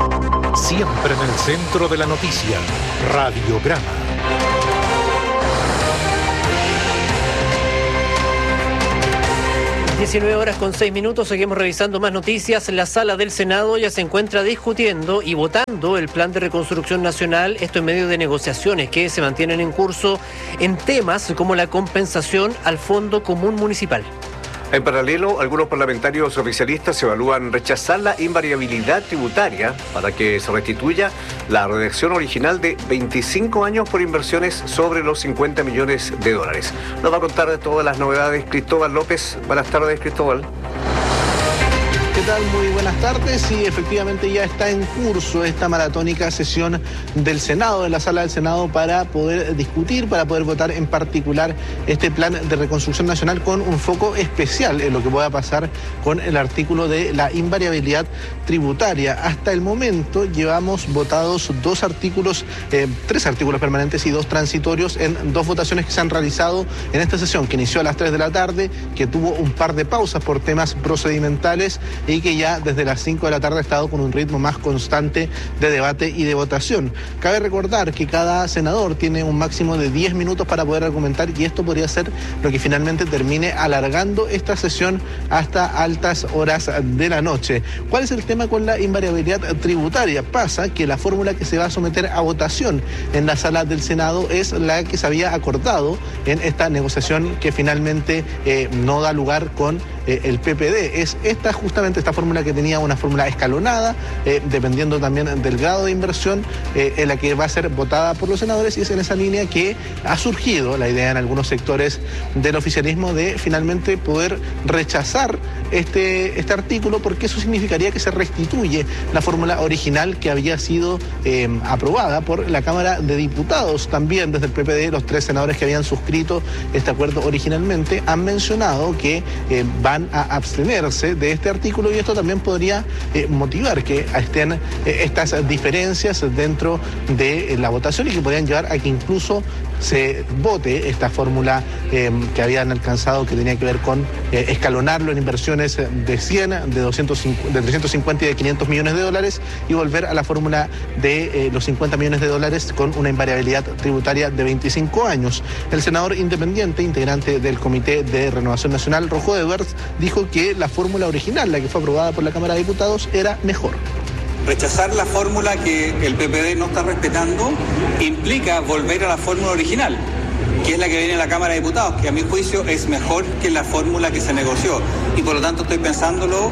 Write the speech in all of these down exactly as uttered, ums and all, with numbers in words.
Siempre en el centro de la noticia, Radiograma. diecinueve horas con seis minutos, seguimos revisando más noticias. La sala del Senado ya se encuentra discutiendo y votando el plan de reconstrucción nacional, esto en medio de negociaciones que se mantienen en curso en temas como la compensación al Fondo Común Municipal. En paralelo, algunos parlamentarios oficialistas evalúan rechazar la invariabilidad tributaria para que se restituya la redacción original de veinticinco años por inversiones sobre los cincuenta millones de dólares. Nos va a contar de todas las novedades Cristóbal López. Buenas tardes, Cristóbal. ¿Qué tal? Muy buenas tardes. Sí, efectivamente ya está en curso esta maratónica sesión del Senado, de la sala del Senado, para poder discutir, para poder votar en particular este plan de reconstrucción nacional con un foco especial en lo que pueda pasar con el artículo de la invariabilidad tributaria. Hasta el momento llevamos votados dos artículos, eh, tres artículos permanentes y dos transitorios en dos votaciones que se han realizado en esta sesión, que inició a las tres de la tarde, que tuvo un par de pausas por temas procedimentales y que ya desde las cinco de la tarde ha estado con un ritmo más constante de debate y de votación. Cabe recordar que cada senador tiene un máximo de diez minutos para poder argumentar y esto podría ser lo que finalmente termine alargando esta sesión hasta altas horas de la noche. ¿Cuál es el tema con la invariabilidad tributaria? Pasa que la fórmula que se va a someter a votación en la sala del Senado es la que se había acordado en esta negociación que finalmente eh, no da lugar con eh, el P P D. Es esta justamente esta fórmula que tenía una fórmula escalonada, eh, dependiendo también del grado de inversión, eh, en la que va a ser votada por los senadores, y es en esa línea que ha surgido la idea en algunos sectores del oficialismo de finalmente poder rechazar este, este artículo, porque eso significaría que se restituye la fórmula original que había sido eh, aprobada por la Cámara de Diputados. También desde el P P D, los tres senadores que habían suscrito este acuerdo originalmente han mencionado que eh, van a abstenerse de este artículo, y esto también podría eh, motivar que estén eh, estas diferencias dentro de eh, la votación y que podrían llevar a que incluso se vote esta fórmula eh, que habían alcanzado, que tenía que ver con eh, escalonarlo en inversiones de cien, de doscientos cincuenta, de trescientos cincuenta y de quinientos millones de dólares, y volver a la fórmula de eh, los cincuenta millones de dólares con una invariabilidad tributaria de veinticinco años. El senador independiente, integrante del Comité de Renovación Nacional, Rojo Edwards, dijo que la fórmula original, la que fue aprobada por la Cámara de Diputados, era mejor. Rechazar la fórmula que el P P D no está respetando implica volver a la fórmula original, que es la que viene en la Cámara de Diputados, que a mi juicio es mejor que la fórmula que se negoció. Y por lo tanto estoy pensándolo.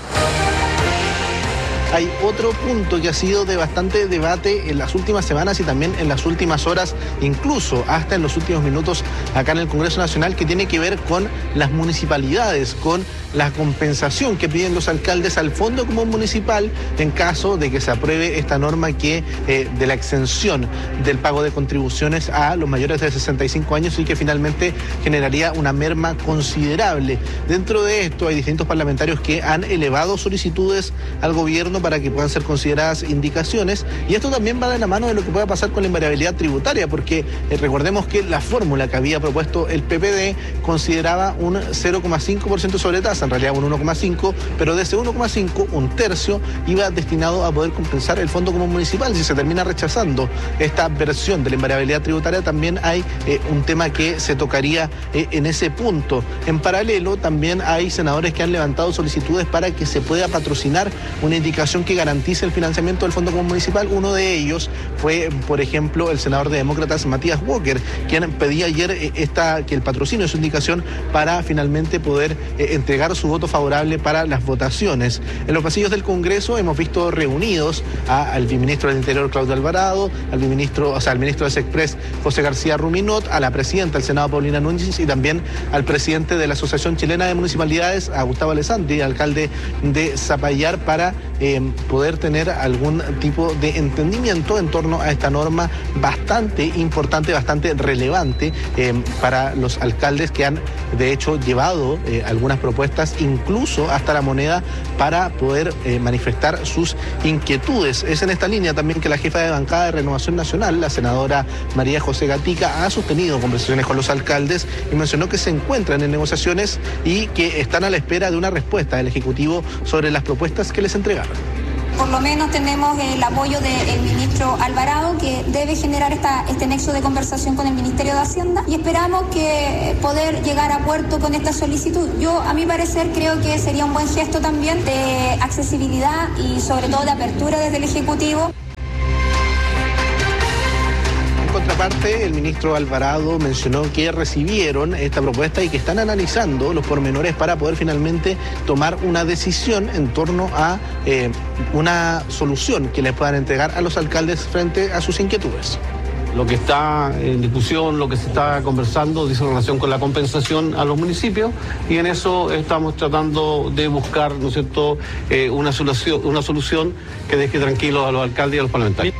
Hay otro punto que ha sido de bastante debate en las últimas semanas y también en las últimas horas, incluso hasta en los últimos minutos acá en el Congreso Nacional, que tiene que ver con las municipalidades, con la compensación que piden los alcaldes al Fondo Común Municipal en caso de que se apruebe esta norma que eh, de la exención del pago de contribuciones a los mayores de sesenta y cinco años, y que finalmente generaría una merma considerable. Dentro de esto hay distintos parlamentarios que han elevado solicitudes al gobierno para que puedan ser consideradas indicaciones, y esto también va de la mano de lo que pueda pasar con la invariabilidad tributaria, porque eh, recordemos que la fórmula que había propuesto el P P D consideraba un cero coma cinco por ciento sobre tasa, en realidad un uno coma cinco, pero de ese uno coma cinco, un tercio iba destinado a poder compensar el Fondo Común Municipal. Si se termina rechazando esta versión de la invariabilidad tributaria, también hay eh, un tema que se tocaría eh, en ese punto. En paralelo, también hay senadores que han levantado solicitudes para que se pueda patrocinar una indicación que garantice el financiamiento del Fondo Común Municipal. Uno de ellos fue, por ejemplo, el senador de Demócratas Matías Walker, quien pedía ayer eh, esta, que el patrocinio es su indicación para finalmente poder eh, entregar su voto favorable para las votaciones. En los pasillos del Congreso hemos visto reunidos a, al viceministro del Interior, Claudio Alvarado, al viceministro, o sea, al ministro de Sexpress, José García Ruminot, a la presidenta del Senado, Paulina Núñez, y también al presidente de la Asociación Chilena de Municipalidades, a Gustavo Alessandri, alcalde de Zapallar, para eh, poder tener algún tipo de entendimiento en torno a esta norma bastante importante, bastante relevante eh, para los alcaldes, que han de hecho llevado eh, algunas propuestas incluso hasta la moneda para poder eh, manifestar sus inquietudes. Es en esta línea también que la jefa de bancada de Renovación Nacional, la senadora María José Gatica, ha sostenido conversaciones con los alcaldes y mencionó que se encuentran en negociaciones y que están a la espera de una respuesta del Ejecutivo sobre las propuestas que les entregaron. Por lo menos tenemos el apoyo del ministro Alvarado, que debe generar esta, este nexo de conversación con el Ministerio de Hacienda, y esperamos que poder llegar a puerto con esta solicitud. Yo, a mi parecer, creo que sería un buen gesto también de accesibilidad y sobre todo de apertura desde el Ejecutivo. Por contraparte, el ministro Alvarado mencionó que recibieron esta propuesta y que están analizando los pormenores para poder finalmente tomar una decisión en torno a eh, una solución que les puedan entregar a los alcaldes frente a sus inquietudes. Lo que está en discusión, lo que se está conversando, dice en relación con la compensación a los municipios, y en eso estamos tratando de buscar, ¿no es cierto?, eh, una solución, una solución que deje tranquilos a los alcaldes y a los parlamentarios.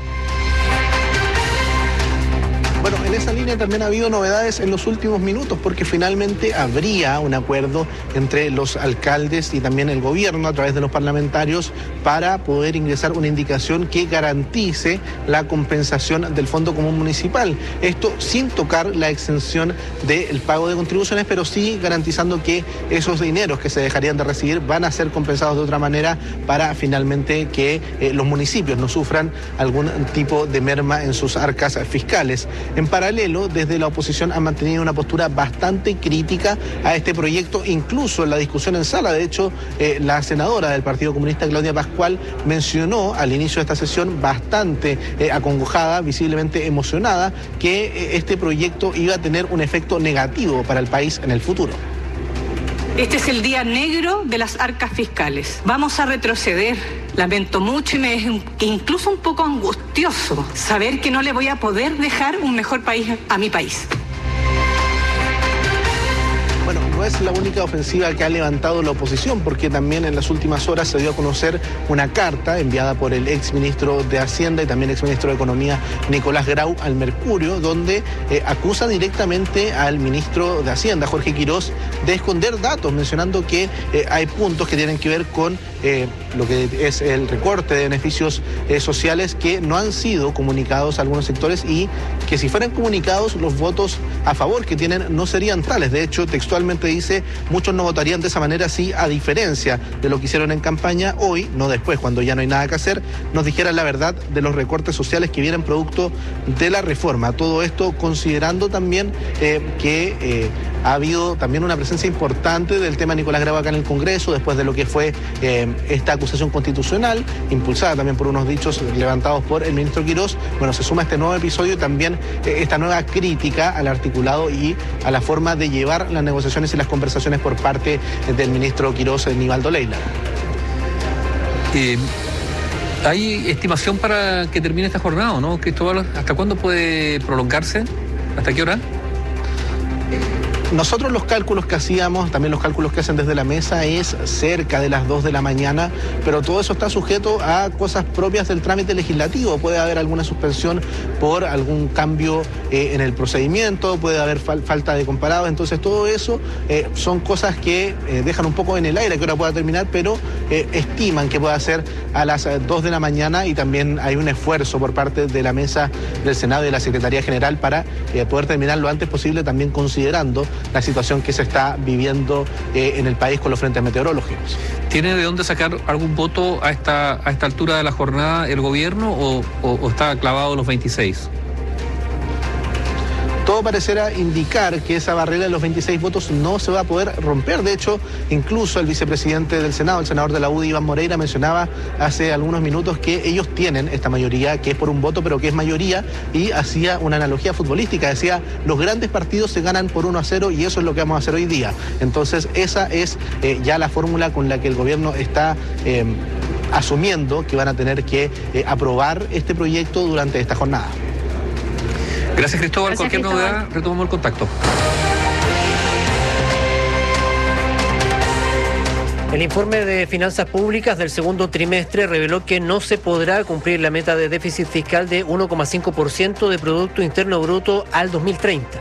Bueno, en esa línea también ha habido novedades en los últimos minutos, porque finalmente habría un acuerdo entre los alcaldes y también el gobierno a través de los parlamentarios para poder ingresar una indicación que garantice la compensación del Fondo Común Municipal. Esto sin tocar la exención del pago de contribuciones, pero sí garantizando que esos dineros que se dejarían de recibir van a ser compensados de otra manera para finalmente que eh, los municipios no sufran algún tipo de merma en sus arcas fiscales. En paralelo, desde la oposición han mantenido una postura bastante crítica a este proyecto, incluso en la discusión en sala. De hecho, eh, la senadora del Partido Comunista, Claudia Pascual, mencionó al inicio de esta sesión, bastante eh, acongojada, visiblemente emocionada, que eh, este proyecto iba a tener un efecto negativo para el país en el futuro. Este es el día negro de las arcas fiscales. Vamos a retroceder. Lamento mucho y me es incluso un poco angustioso saber que no le voy a poder dejar un mejor país a mi país. Bueno, no es la única ofensiva que ha levantado la oposición, porque también en las últimas horas se dio a conocer una carta enviada por el exministro de Hacienda y también exministro de Economía, Nicolás Grau, al Mercurio, donde eh, acusa directamente al ministro de Hacienda, Jorge Quirós, de esconder datos, mencionando que eh, hay puntos que tienen que ver con eh, lo que es el recorte de beneficios eh, sociales que no han sido comunicados a algunos sectores, y que si fueran comunicados, los votos a favor que tienen no serían tales. De hecho, textualmente dice, muchos no votarían de esa manera si, a diferencia de lo que hicieron en campaña, hoy, no después, cuando ya no hay nada que hacer, nos dijeran la verdad de los recortes sociales que vienen producto de la reforma. Todo esto considerando también eh, que eh, ha habido también una presencia importante del tema Nicolás Grau acá en el Congreso, después de lo que fue eh, esta acusación constitucional, impulsada también por unos dichos levantados por el ministro Quirós. Bueno, se suma este nuevo episodio y también eh, esta nueva crítica al articulado y a la forma de llevar las negociaciones y las conversaciones por parte del ministro Quirós, Nivaldo Leila. Eh, ¿Hay estimación para que termine esta jornada, no, Cristóbal? ¿Hasta cuándo puede prolongarse? ¿Hasta qué hora? Nosotros los cálculos que hacíamos, también los cálculos que hacen desde la mesa, es cerca de las dos de la mañana, pero todo eso está sujeto a cosas propias del trámite legislativo. Puede haber alguna suspensión por algún cambio eh, en el procedimiento, puede haber fal falta de comparados, entonces todo eso eh, son cosas que eh, dejan un poco en el aire que ahora pueda terminar, pero eh, estiman que pueda ser a las dos de la mañana, y también hay un esfuerzo por parte de la mesa del Senado y de la Secretaría General para eh, poder terminar lo antes posible, también considerando la situación que se está viviendo eh, en el país con los frentes meteorológicos. ¿Tiene de dónde sacar algún voto a esta, a esta altura de la jornada el gobierno o, o, o está clavado los veintiséis? Todo parecerá indicar que esa barrera de los veintiséis votos no se va a poder romper. De hecho, incluso el vicepresidente del Senado, el senador de la U D I, Iván Moreira, mencionaba hace algunos minutos que ellos tienen esta mayoría, que es por un voto, pero que es mayoría, y hacía una analogía futbolística. Decía, los grandes partidos se ganan por uno a cero y eso es lo que vamos a hacer hoy día. Entonces, esa es eh, ya la fórmula con la que el gobierno está eh, asumiendo que van a tener que eh, aprobar este proyecto durante esta jornada. Gracias, Cristóbal. Gracias, Cualquier Cristóbal. novedad, retomamos el contacto. El informe de finanzas públicas del segundo trimestre reveló que no se podrá cumplir la meta de déficit fiscal de uno coma cinco por ciento de Producto Interno Bruto al dos mil treinta.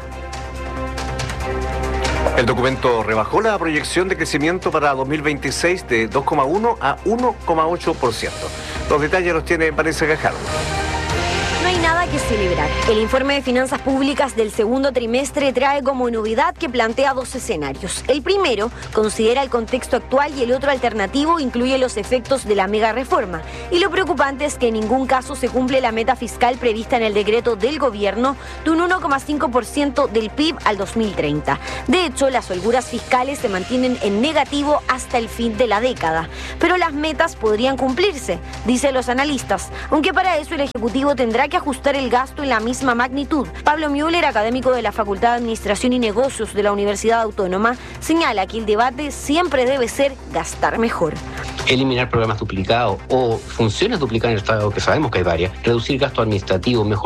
El documento rebajó la proyección de crecimiento para dos mil veintiséis de dos coma uno a uno coma ocho por ciento. Los detalles los tiene Vanessa Gajardo. No hay nada que celebrar. El informe de finanzas públicas del segundo trimestre trae como novedad que plantea dos escenarios. El primero considera el contexto actual y el otro alternativo incluye los efectos de la mega reforma. Y lo preocupante es que en ningún caso se cumple la meta fiscal prevista en el decreto del gobierno de un uno coma cinco por ciento del P I B al dos mil treinta. De hecho, las holguras fiscales se mantienen en negativo hasta el fin de la década. Pero las metas podrían cumplirse, dicen los analistas, aunque para eso el Ejecutivo tendrá que ajustar el gasto en la misma magnitud. Pablo Müller, académico de la Facultad de Administración y Negocios de la Universidad Autónoma, señala que el debate siempre debe ser gastar mejor. Eliminar programas duplicados o funciones duplicadas en el Estado, que sabemos que hay varias, reducir gasto administrativo, mejor